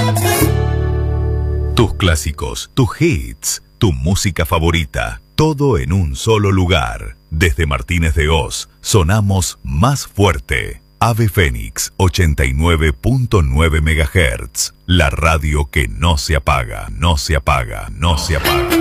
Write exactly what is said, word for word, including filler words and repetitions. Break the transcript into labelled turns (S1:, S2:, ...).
S1: Tus clásicos, tus hits, tu música favorita, todo en un solo lugar. Desde Martínez de Oz, sonamos más fuerte. Ave Fénix ochenta y nueve punto nueve megahertz. La radio que no se apaga, no se apaga, no se apaga.